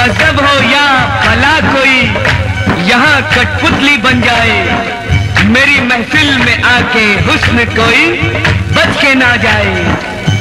मजहब हो या भला कोई, यहाँ कठपुतली बन जाए, मेरी महफिल में आके हुस्न कोई बच के ना जाए।